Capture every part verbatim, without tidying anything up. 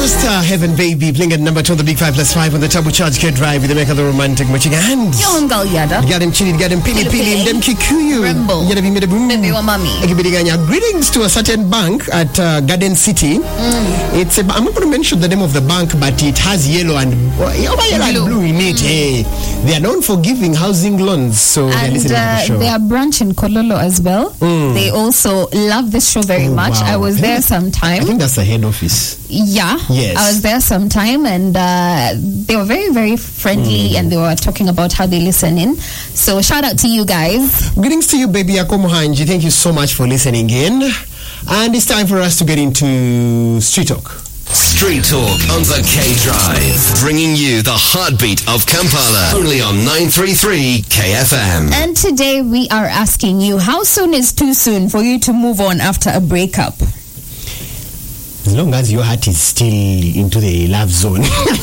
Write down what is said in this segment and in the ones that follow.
Star Heaven Baby playing at number two on the Big Five Plus Five on the Turbo Charge Care Drive with the make of the romantic matching hands. Yongal Yada. Got him chili, got him pili pili, them kikuyu. Rembo. Yada bimida boom. Baby wa mami. Greetings to a certain bank at uh, Garden City. Mm. It's a, I'm not going to mention the name of the bank, but it has yellow and uh, yellow and blue in it. Mm. Hey, they are known for giving housing loans, so and, they are listening uh, to the show. They are branch in Kololo as well. Mm. They also love this show very oh, much. Wow. I was I there sometime. I think that's the head office. Yeah, yes. I was there sometime, and uh, they were very, very friendly, mm. and they were talking about how they listen in. So shout out to you guys. Greetings to you, baby Akomo Hanji. Thank you so much for listening in. And it's time for us to get into Street Talk. Street Talk on the K Drive, bringing you the heartbeat of Kampala, only on nine thirty-three K F M. And today we are asking you, how soon is too soon for you to move on after a breakup? As long as your heart is still into the love zone.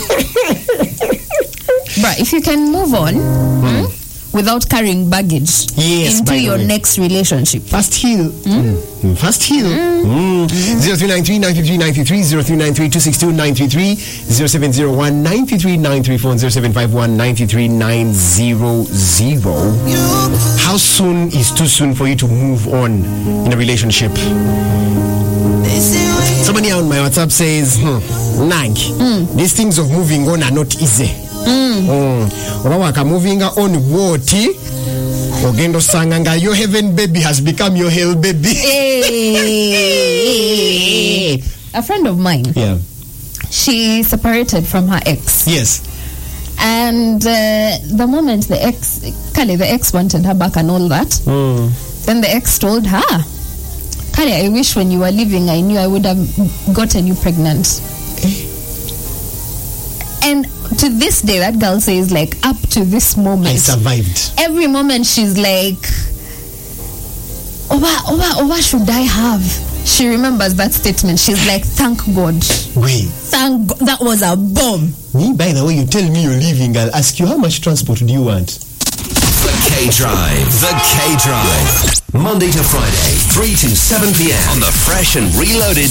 Right, if you can move on mm. hmm, without carrying baggage yes, into your next relationship. Fast heal. Mm. Mm. Fast heal. Mm. Mm. zero three nine three nine three three nine three three, zero three nine three two six two nine three three, zero seven zero one nine three three nine three four, zero seven five one nine three three nine zero zero. How soon is too soon for you to move on in a relationship? Somebody on my WhatsApp says, hmm, Nang, mm. these things of moving on are not easy. Mm. Mm. Moving on what? Ogendo Sanganga, your heaven baby has become your hell baby. Hey. A friend of mine, yeah, she separated from her ex. Yes. And uh, the moment the ex, Kali, the ex wanted her back and all that, mm. then the ex told her, Kali, I wish when you were leaving, I knew I would have gotten you pregnant. And to this day, that girl says, like, up to this moment, I survived. Every moment she's like, oh, what, oh, what, oh, what should I have? She remembers that statement. She's like, thank God. Wait. Thank God. That was a bomb. Me, by the way, you tell me you're leaving, I'll ask you, how much transport do you want? The K Drive. The K Drive. Monday to Friday, three to seven p.m. on the fresh and reloaded